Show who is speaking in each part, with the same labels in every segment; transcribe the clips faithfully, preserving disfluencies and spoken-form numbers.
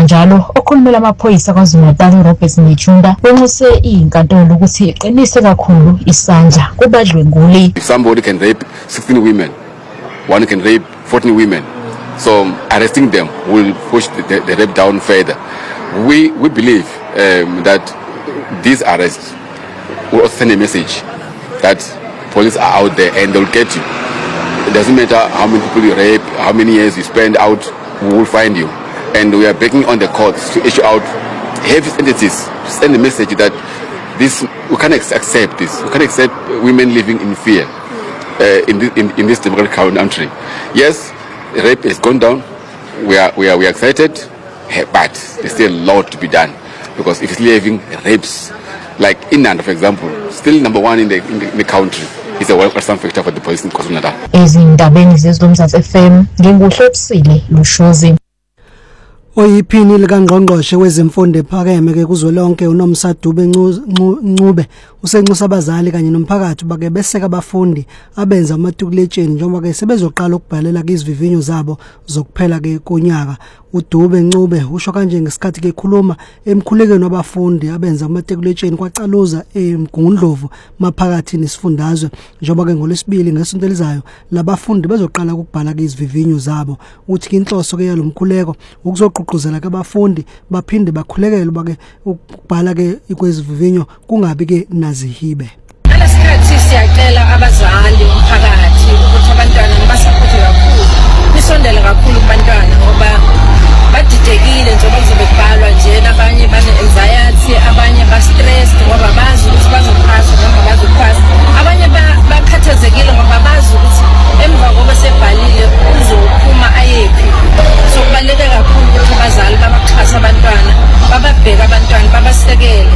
Speaker 1: Kanjalo okhulumela amaphoyisa kwaZulu-Natal Robert Nechunda wenxuse inkantolo ukuthi iqinise kakhulu isandla kubadlwenguli.
Speaker 2: If somebody can rape sixteen women, one can rape fourteen women. So arresting them will push the, the, the rape down further. We we believe um, that these arrests will also send a message that police are out there and they'll get you. It doesn't matter how many people you rape, how many years you spend out, we will find you. And we are begging on the courts to issue out heavy sentences to send a message that this we can't accept this. We can't accept women living in fear uh, in, this, in in this democratic country. Yes, rape has gone down. We are we are we are excited, but there's still a lot to be done because if it's living rapes, like in Nanda, for example, still number one in the in the, in the country. It's a welcome factor for the police in KwaZulu-Natal.
Speaker 1: Ezindabeni zezomzansi F M nginguhlophisile Lushozi.
Speaker 3: Oyiphini likaNgqongqoshe wezemfundo ephakeme ke kuzwelonke uNomsadube Ncube usenxusa abazali kanye nomphakathi bake beseka abafundi abenza amatukuletsheni njengoba ke sebezoqala ukubhalela izivivinyo zabo zokuphela ke konyaka. uDube Ncube usho kanje ngesikhathi ke khuluma emkhulekweni wabafundi abenza amatukuletsheni kwacaluza eMgungundlovu maphakathi nesifundazwe njengoba ke ngolesibili ngesonto elizayo labafundi bezoqala ukubhala izivivinyo zabo. Uthi inhloso ke yalomkhuleko ukuzoqhuquzela kabafundi baphinde bakhulekele bake ukubhala ke ikwezivivinyo kungabi ke nazihibe.
Speaker 4: Nalesikhathi siyacela abazali umphakathi ukuthi abantwana basaphote kakhulu nisondele kakhulu kubantwana ngoba badidekile njengoba kuzobe kubhalwa nje nabanye bane anxiety abanye ba stressed ngoba bazi ukuthi bazophasa noma bazophasa abanye bakhathazekile ngoba bazi ukuthi emva koba sebhalile uzophuma ayephi. So kubaluleke kakhulu ukuthi abazali babaxhasa abantwana bababheka abantwana babasekele.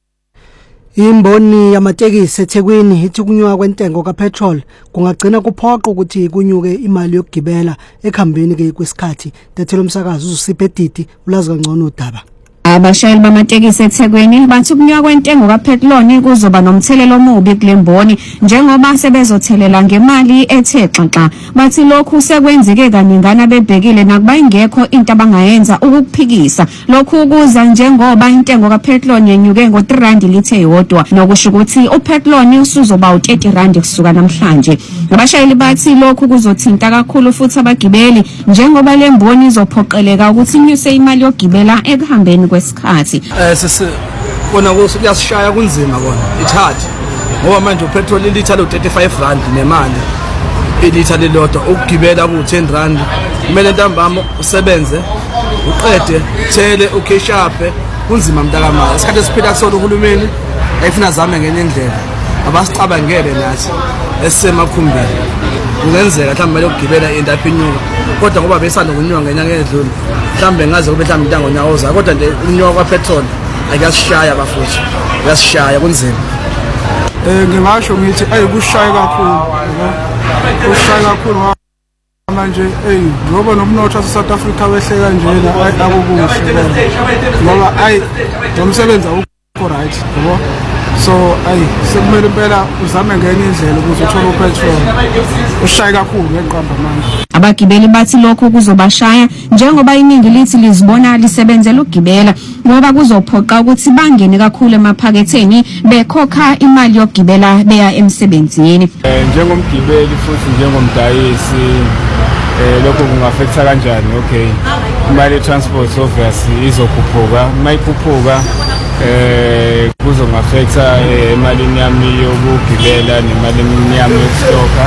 Speaker 3: Imboni yamatekisi eThekwini ithi kunyuka kwentengo kapetrol kungagcina kuphoqa ukuthi kunyuke imali yokugibela ekhambeni ke kwesikhathi. Dethelo umsakazo uzusiphe Didi ulazi kangcono udaba.
Speaker 5: Abashayeli bamatekisi eThekwini bathi ukunyuka kwentengo kapetrol kuzoba nomthelelo omubi kulemboni njengoba sebezothelela ngemali ethe xaxa. Bathi lokhu sekwenzeke kaningana bebhekile nakuba ingekho into abangayenza ukukuphikisa. Lokhu kuza njengoba intengo kapetrol yenyuke ngo three rand lithe yodwa nokusho ukuthi upetrol usuzoba u thirty rand kusuka namhlanje. Abashayeli bathi lokhu kuzothinta kakhulu futhi abagibeli njengoba lemboni izophoqeleka ukuthi inyuse imali yokugibela ekuhambeni kwesikhathi.
Speaker 6: Eh sisi kona kuyasishaya kunzima kona it's hard ngoba manje upetrol ilitha lo thirty-five rand nemali ilitha lelodwa ukugibela ku ten rand kumele ntambama usebenze uqede thele ukheshape kunzima mntakamama isikhathi esiphila kusona uhulumeni ayifuna zame ngenye indlela abasicabangele nathi esemakhumbeni kungenzeka mhlawumbe lokugibela indaphinyuka kodwa ngoba besanda kunyuka ngenyanga edlule mhlawumbe ngaze kube mhlawumbe intango nyawoza kodwa nje unyuka kwapetrol ayasishaya abafuthi yasishaya kunzima.
Speaker 7: Eh ngingasho ngithi ayikushaya kakhulu kushaya kakhulu manje hey ngoba nomnotho waseSouth Africa wehle kanjena akukuhle ngoba ay nomsebenza ukho right yabo. So ay sekumele impela uzame ngenye indlela ukuze uthole upetrol ushaya kakhulu ngeqamba manje.
Speaker 5: Abagibeli bathi lokho kuzobashaya njengoba iningi lithi lizibona lisebenzela ukugibela ngoba kuzophoqa ukuthi bangene kakhulu emaphaketheni bekhokha imali yokugibela beya emsebenzini.
Speaker 8: Njengomgibeli futhi njengomdayisi eh lokho kungaffecta kanjani? Okay, imali transport obviously izokhuphuka, mayikhuphuka eh kuzongaffecta imali yami yokugibela nemali yami yokustoka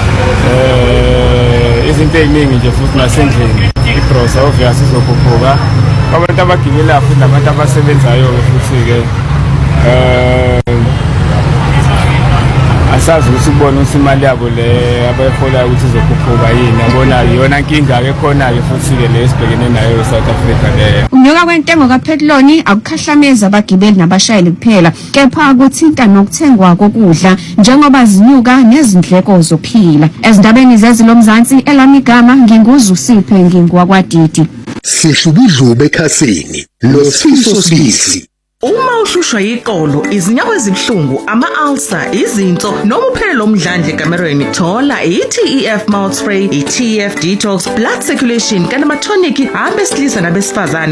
Speaker 8: eh izinto eziningi nje futhi nasendlini igrosa obviously izokhuphuka abantu abagibela futhi nabantu abasebenzayo futhi ke eh asazi ukuthi ubone ukuthi imali yabo le abayihola ukuthi izokhuphuka yini yabona yona inkinga ke khona ke futhi ke lesibhekene nayo eSouth Africa leyo.
Speaker 5: Unyuka kwentengo kapetrol akukhahlameza abagibeli nabashayeli kuphela kepha kuthinta nokuthengwa kokudla njengoba zinyuka nezindleko zokuphila. Ezindabeni zezilomzansi elami igama nginguzusiphe ngingwakwaDidi.
Speaker 9: Sihlubudlube ekhasini noSifiso Sibisi.
Speaker 10: Uma ushushwa yiqolo, izinyawo ezibhlungu, ama-ulcer, izinso, noma uphelelo omdlandla ekamerweni, thola i-T E F mouth spray, i-T E F detox, blood circulation, kanti ama-tonic abesilisa nabesifazane.